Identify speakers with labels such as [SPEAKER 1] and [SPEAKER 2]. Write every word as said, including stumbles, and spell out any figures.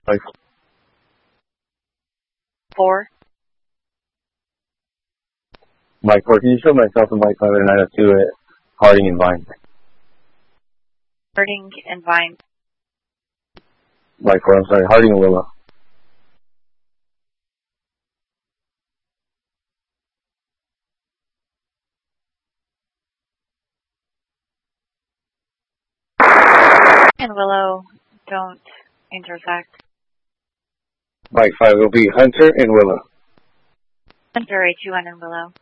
[SPEAKER 1] Mike.
[SPEAKER 2] Four.
[SPEAKER 1] Mike four. Can you show myself and Mike five nine oh two at Harding and Vine?
[SPEAKER 2] Harding and Vine.
[SPEAKER 1] Mike four. I'm sorry. Harding and Willow.
[SPEAKER 2] And Willow don't intersect.
[SPEAKER 1] Mike five will be Hunter and Willow.
[SPEAKER 2] Hunter A two N and Willow.